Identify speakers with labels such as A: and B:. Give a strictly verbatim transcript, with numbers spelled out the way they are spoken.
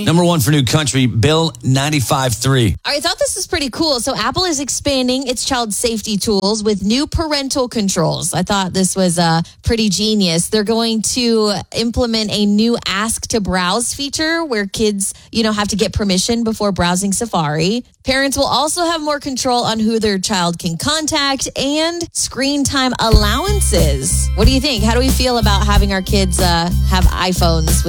A: Number one for New Country, Bill ninety-five three.
B: I thought this was pretty cool. So Apple is expanding its child safety tools with new parental controls. I thought this was uh, pretty genius. They're going to implement a new ask to browse feature where kids, you know, have to get permission before browsing Safari. Parents will also have more control on who their child can contact and screen time allowances. What do you think? How do we feel about having our kids uh, have iPhones with